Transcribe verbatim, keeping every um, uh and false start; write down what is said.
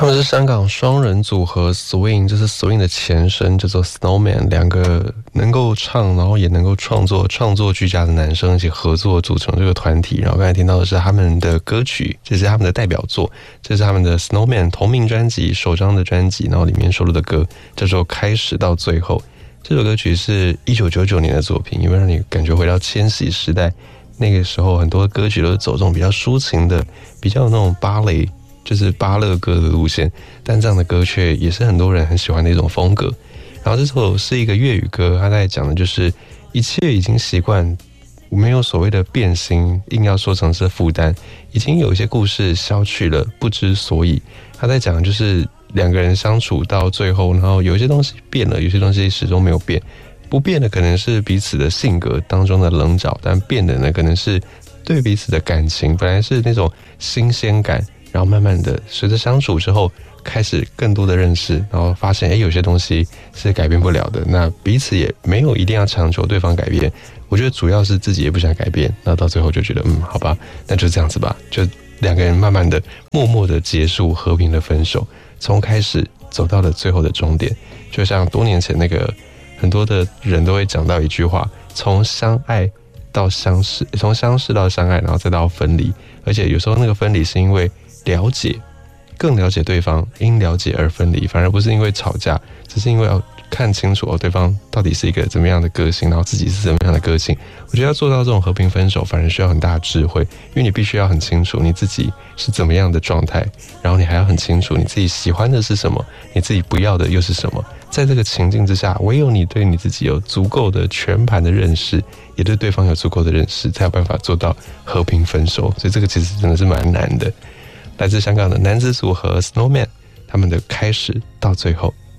他们是香港双人组合 Swing， 就是 Swing 的前身叫做 Snowman， 两个能够唱然后也能够创作创作俱佳的男生一起合作组成这个团体。然后刚才听到的是他们的歌曲，这是他们的代表作，这是他们的 Snowman 同名专辑首张的专辑，然后里面收录的歌叫做开始到最后。这首歌曲是一九九九年的作品，因为让你感觉回到千禧时代，那个时候很多歌曲都是走这种比较抒情的，比较有那种芭蕾就是芭乐歌的路线，但这样的歌却也是很多人很喜欢的一种风格。然后这首是一个粤语歌，它在讲的就是一切已经习惯，没有所谓的变心，硬要说成是负担，已经有一些故事消去了，不知所以。他在讲的就是两个人相处到最后，然后有一些东西变了，有些东西始终没有变。不变的可能是彼此的性格当中的棱角，但变的呢可能是对彼此的感情，本来是那种新鲜感，然后慢慢的随着相处之后开始更多的认识，然后发现诶有些东西是改变不了的，那彼此也没有一定要强求对方改变，我觉得主要是自己也不想改变，那到最后就觉得嗯好吧，那就这样子吧，就两个人慢慢的默默的结束，和平的分手，从开始走到了最后的终点。就像多年前那个很多的人都会讲到一句话，从相爱到相识，从相识到相爱，然后再到分离，而且有时候那个分离是因为了解，更了解对方，因了解而分离，反而不是因为吵架，只是因为要看清楚哦，对方到底是一个怎么样的个性，然后自己是怎么样的个性。我觉得要做到这种和平分手，反而需要很大的智慧，因为你必须要很清楚你自己是怎么样的状态，然后你还要很清楚你自己喜欢的是什么，你自己不要的又是什么。在这个情境之下，唯有你对你自己有足够的全盘的认识，也对对方有足够的认识，才有办法做到和平分手。所以这个其实真的是蛮难的。来自香港的男子组合 Snowman， 他们的开始到最后。